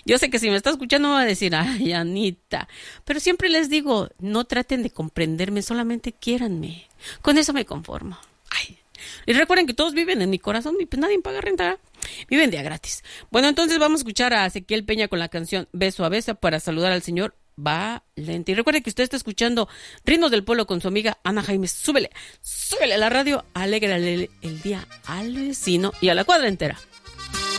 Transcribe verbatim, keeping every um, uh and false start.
Yo sé que si me está escuchando me va a decir, ay, Anita. Pero siempre les digo, no traten de comprenderme, solamente quiéranme. Con eso me conformo. Ay. Y recuerden que todos viven en mi corazón y pues nadie paga renta. Viven día gratis. Bueno, entonces vamos a escuchar a Ezequiel Peña con la canción Beso a Beso para saludar al señor Valente. Y recuerde que usted está escuchando Ritmos del Pueblo con su amiga Ana Jaime. Súbele, súbele a la radio, alégrale el día al vecino y a la cuadra entera.